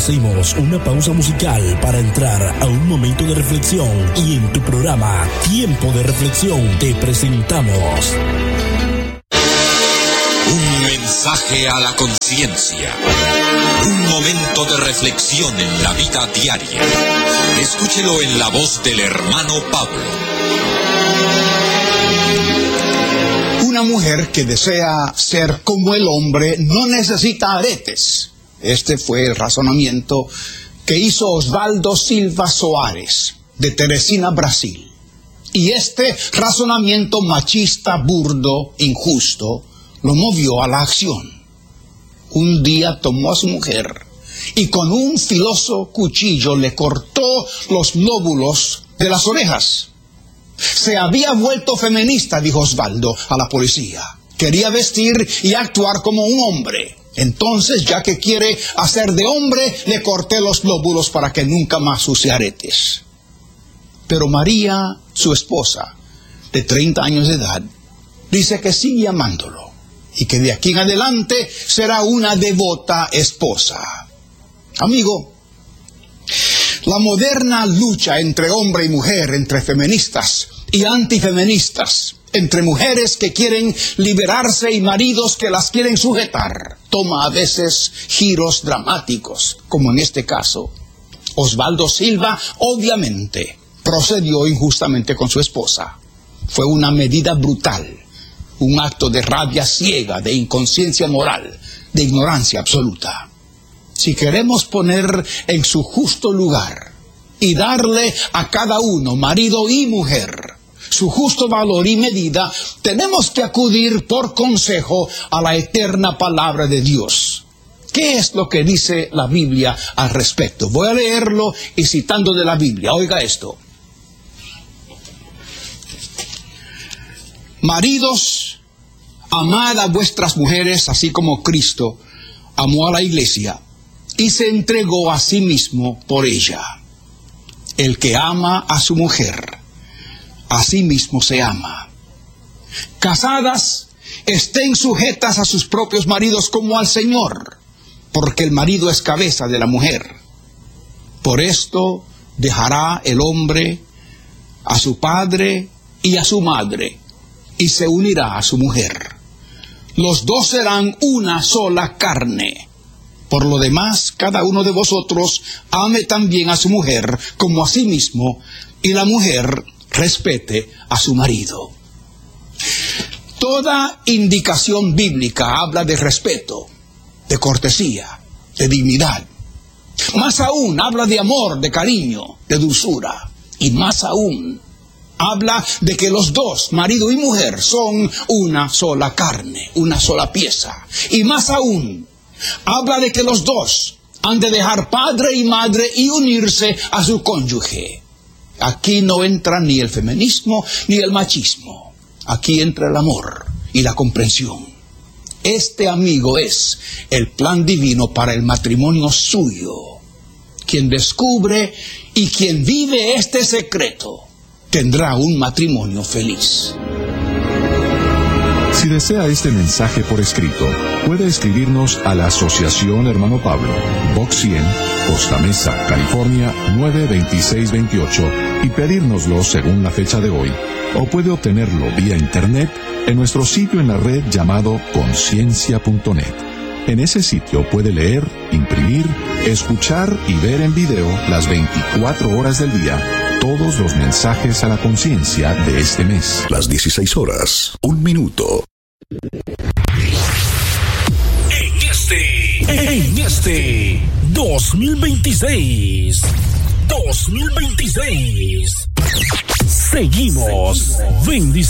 Hacemos una pausa musical para entrar a un momento de reflexión y en tu programa Tiempo de Reflexión te presentamos un mensaje a la conciencia, un momento de reflexión en la vida diaria. Escúchelo en la voz del hermano Pablo. Una mujer que desea ser como el hombre no necesita aretes. Este fue el razonamiento que hizo Osvaldo Silva Soares, de Teresina, Brasil. Y este razonamiento machista, burdo, injusto, lo movió a la acción. Un día tomó a su mujer y con un filoso cuchillo le cortó los lóbulos de las orejas. Se había vuelto feminista, dijo Osvaldo a la policía. Quería vestir y actuar como un hombre. Entonces, ya que quiere hacer de hombre, le corté los lóbulos para que nunca más use aretes. Pero María, su esposa, de 30 años de edad, dice que sigue amándolo y que de aquí en adelante será una devota esposa. Amigo, la moderna lucha entre hombre y mujer, entre feministas y antifeministas, entre mujeres que quieren liberarse y maridos que las quieren sujetar, toma a veces giros dramáticos, como en este caso. Osvaldo Silva, obviamente, procedió injustamente con su esposa. Fue una medida brutal, un acto de rabia ciega, de inconsciencia moral, de ignorancia absoluta. Si queremos poner en su justo lugar y darle a cada uno, marido y mujer, su justo valor y medida, tenemos que acudir por consejo a la eterna palabra de Dios. ¿Qué es lo que dice la Biblia al respecto? Voy a leerlo y citando de la Biblia. Oiga esto. Maridos, amad a vuestras mujeres así como Cristo amó a la iglesia y se entregó a sí mismo por ella. El que ama a su mujer, a sí mismo se ama. Casadas, estén sujetas a sus propios maridos como al Señor, porque el marido es cabeza de la mujer. Por esto dejará el hombre a su padre y a su madre, y se unirá a su mujer. Los dos serán una sola carne. Por lo demás, cada uno de vosotros ame también a su mujer como a sí mismo, y la mujer respete a su marido. Toda indicación bíblica habla de respeto, de cortesía, de dignidad. Más aún, habla de amor, de cariño, de dulzura. Y más aún, habla de que los dos, marido y mujer, son una sola carne, una sola pieza. Y más aún, habla de que los dos han de dejar padre y madre y unirse a su cónyuge. Aquí no entra ni el feminismo ni el machismo. Aquí entra el amor y la comprensión. Este, amigo, es el plan divino para el matrimonio suyo. Quien descubre y quien vive este secreto tendrá un matrimonio feliz. Si desea este mensaje por escrito, puede escribirnos a la Asociación Hermano Pablo, Box 100, Costa Mesa, California 92628 y pedírnoslo según la fecha de hoy. O puede obtenerlo vía internet en nuestro sitio en la red llamado conciencia.net. En ese sitio puede leer, imprimir, escuchar y ver en video las 24 horas del día todos los mensajes a la conciencia de este mes. Las 16 horas, 1 minuto. En este 2026, seguimos bendiciendo.